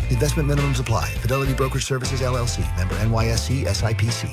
Investment minimums apply. Fidelity Brokerage Services, LLC. Member NYSE, SIPC.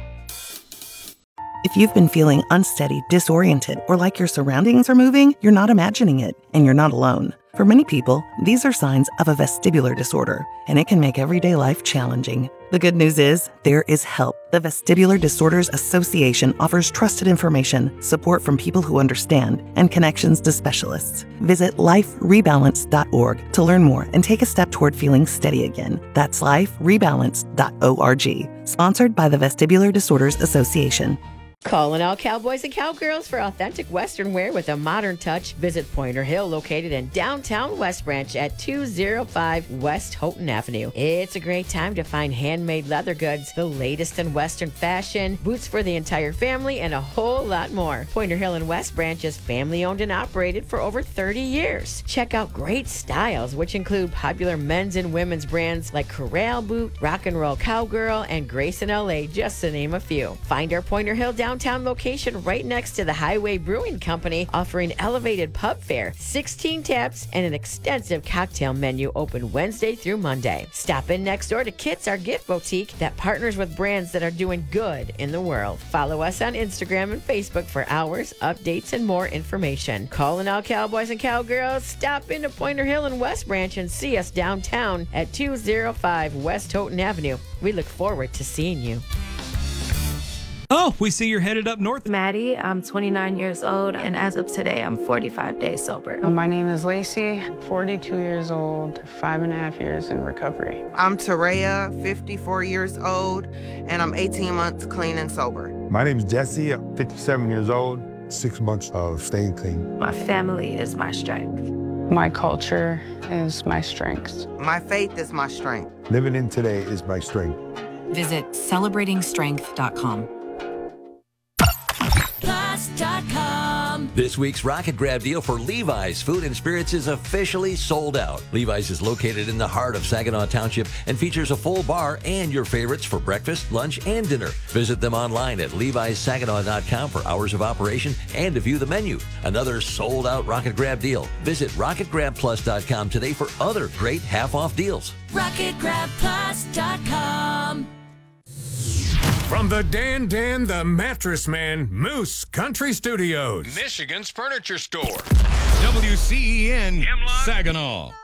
If you've been feeling unsteady, disoriented, or like your surroundings are moving, you're not imagining it, and you're not alone. For many people, these are signs of a vestibular disorder, and it can make everyday life challenging. The good news is, there is help. The Vestibular Disorders Association offers trusted information, support from people who understand, and connections to specialists. Visit liferebalance.org to learn more and take a step toward feeling steady again. That's liferebalance.org. Sponsored by the Vestibular Disorders Association. Calling all cowboys and cowgirls for authentic Western wear with a modern touch. Visit Pointer Hill, located in downtown West Branch at 205 West Houghton Avenue. It's a great time to find handmade leather goods, the latest in Western fashion, boots for the entire family, and a whole lot more. Pointer Hill in West Branch is family owned and operated for over 30 years. Check out great styles, which include popular men's and women's brands like Corral Boot, Rock and Roll Cowgirl, and Grace in LA, just to name a few. Find our Pointer Hill downtown location right next to the Highway Brewing Company, offering elevated pub fare, 16 taps, and an extensive cocktail menu open Wednesday through Monday. Stop in next door to Kit's, our gift boutique that partners with brands that are doing good in the world. Follow us on Instagram and Facebook for hours, updates, and more information. Calling all cowboys and cowgirls, stop into Pointer Hill and West Branch and see us downtown at 205 West Houghton Avenue. We look forward to seeing you. Oh, we see you're headed up north. Maddie, I'm 29 years old, and as of today, I'm 45 days sober. My name is Lacey, 42 years old, 5.5 years in recovery. I'm Tareya, 54 years old, and I'm 18 months clean and sober. My name is Jesse, I'm 57 years old, 6 months of staying clean. My family is my strength. My culture is my strength. My faith is my strength. Living in today is my strength. Visit celebratingstrength.com. This week's Rocket Grab deal for Levi's Food and Spirits is officially sold out. Levi's is located in the heart of Saginaw Township and features a full bar and your favorites for breakfast, lunch, and dinner. Visit them online at levi'ssaginaw.com for hours of operation and to view the menu. Another sold-out Rocket Grab deal. Visit rocketgrabplus.com today for other great half-off deals. rocketgrabplus.com. From the Dan the Mattress Man, Moose Country Studios, Michigan's Furniture Store, WCEN, Saginaw.